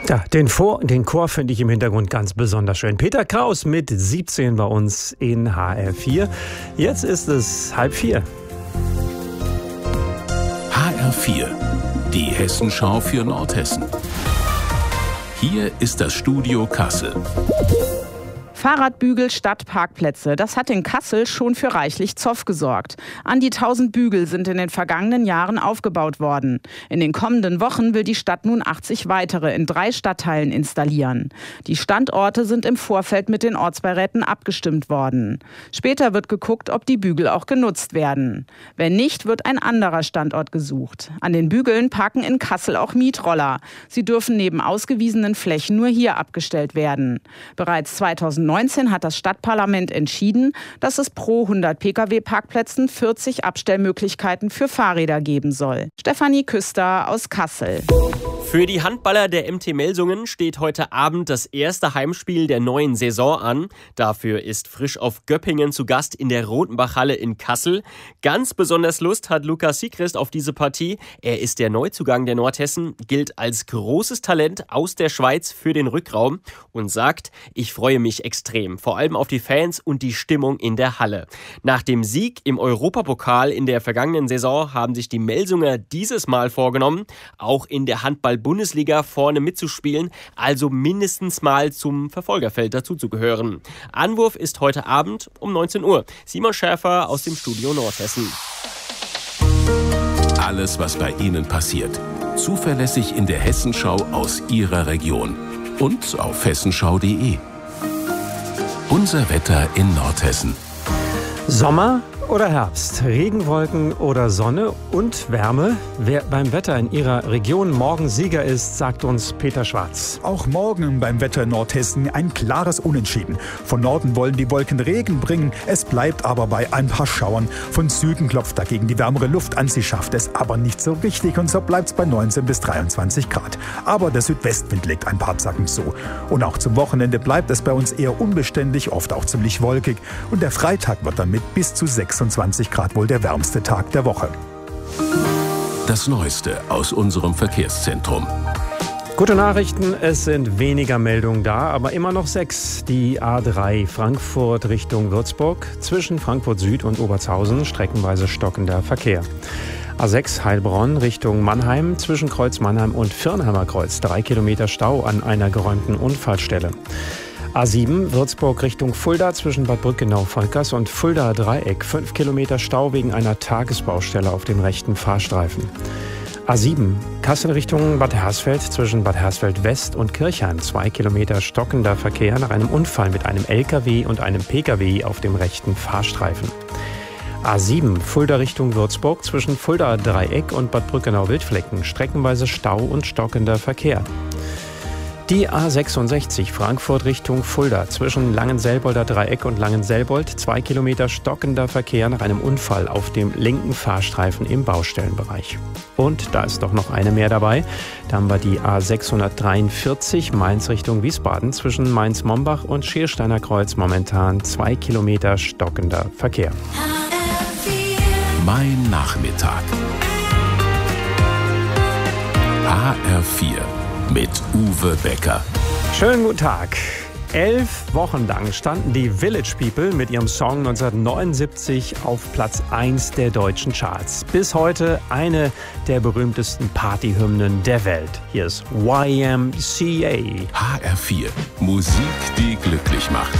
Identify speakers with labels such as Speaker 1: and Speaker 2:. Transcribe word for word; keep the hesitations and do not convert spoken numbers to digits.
Speaker 1: Ja, den, Vor- den Chor finde ich im Hintergrund ganz besonders schön. Peter Kraus mit siebzehn bei uns in H R vier. Jetzt ist es halb vier.
Speaker 2: H R vier, die Hessenschau für Nordhessen. Hier ist das Studio Kassel.
Speaker 3: Fahrradbügel statt Parkplätze. Das hat in Kassel schon für reichlich Zoff gesorgt. An die tausend Bügel sind in den vergangenen Jahren aufgebaut worden. In den kommenden Wochen will die Stadt nun achtzig weitere in drei Stadtteilen installieren. Die Standorte sind im Vorfeld mit den Ortsbeiräten abgestimmt worden. Später wird geguckt, ob die Bügel auch genutzt werden. Wenn nicht, wird ein anderer Standort gesucht. An den Bügeln parken in Kassel auch Mietroller. Sie dürfen neben ausgewiesenen Flächen nur hier abgestellt werden. Bereits zweitausendneunzehn hat das Stadtparlament entschieden, dass es pro hundert Pkw-Parkplätzen vierzig Abstellmöglichkeiten für Fahrräder geben soll. Stefanie Küster aus Kassel.
Speaker 4: Für die Handballer der M T Melsungen steht heute Abend das erste Heimspiel der neuen Saison an. Dafür ist Frisch auf Göppingen zu Gast in der Rotenbachhalle in Kassel. Ganz besonders Lust hat Lukas Siegrist auf diese Partie. Er ist der Neuzugang der Nordhessen, gilt als großes Talent aus der Schweiz für den Rückraum und sagt, ich freue mich extrem, vor allem auf die Fans und die Stimmung in der Halle. Nach dem Sieg im Europapokal in der vergangenen Saison haben sich die Melsunger dieses Mal vorgenommen, auch in der Handball-Bundesliga vorne mitzuspielen, also mindestens mal zum Verfolgerfeld dazuzugehören. Anwurf ist heute Abend um neunzehn Uhr. Simon Schäfer aus dem Studio Nordhessen.
Speaker 2: Alles, was bei Ihnen passiert, zuverlässig in der Hessenschau aus Ihrer Region und auf hessenschau punkt de. Unser Wetter in Nordhessen.
Speaker 1: Sommer oder Herbst, Regenwolken oder Sonne und Wärme. Wer beim Wetter in Ihrer Region morgen Sieger ist, sagt uns Peter Schwarz.
Speaker 5: Auch morgen beim Wetter in Nordhessen ein klares Unentschieden. Von Norden wollen die Wolken Regen bringen, es bleibt aber bei ein paar Schauern. Von Süden klopft dagegen die wärmere Luft an, sie schafft es aber nicht so richtig und so bleibt es bei neunzehn bis dreiundzwanzig Grad. Aber der Südwestwind legt ein paar Zacken zu. Und auch zum Wochenende bleibt es bei uns eher unbeständig, oft auch ziemlich wolkig. Und der Freitag wird dann mit bis zu sechsundzwanzig Grad wohl der wärmste Tag der Woche.
Speaker 2: Das Neueste aus unserem Verkehrszentrum.
Speaker 1: Gute Nachrichten, es sind weniger Meldungen da, aber immer noch sechs. Die A drei Frankfurt Richtung Würzburg, zwischen Frankfurt Süd und Obertshausen streckenweise stockender Verkehr. A sechs Heilbronn Richtung Mannheim, zwischen Kreuz Mannheim und Firnheimer Kreuz, drei Kilometer Stau an einer geräumten Unfallstelle. A sieben Würzburg Richtung Fulda, zwischen Bad Brückenau-Volkers und Fulda Dreieck, fünf Kilometer Stau wegen einer Tagesbaustelle auf dem rechten Fahrstreifen. A sieben Kassel Richtung Bad Hersfeld, zwischen Bad Hersfeld West und Kirchheim, zwei Kilometer stockender Verkehr nach einem Unfall mit einem L K W und einem P K W auf dem rechten Fahrstreifen. A sieben Fulda Richtung Würzburg, zwischen Fulda Dreieck und Bad Brückenau-Wildflecken, streckenweise Stau und stockender Verkehr. Die A sechsundsechzig Frankfurt Richtung Fulda, zwischen Langenselbolder Dreieck und Langenselbold, zwei Kilometer stockender Verkehr nach einem Unfall auf dem linken Fahrstreifen im Baustellenbereich. Und da ist doch noch eine mehr dabei. Da haben wir die A sechshundertdreiundvierzig Mainz Richtung Wiesbaden, zwischen Mainz-Mombach und Schiersteiner Kreuz, momentan zwei Kilometer stockender Verkehr.
Speaker 2: Mein Nachmittag. H R vier. Mit Uwe Becker.
Speaker 1: Schönen guten Tag. Elf Wochen lang standen die Village People mit ihrem Song neunzehnhundertneunundsiebzig auf Platz eins der deutschen Charts. Bis heute eine der berühmtesten Partyhymnen der Welt. Hier ist Y M C A.
Speaker 2: H R vier. Musik, die glücklich macht.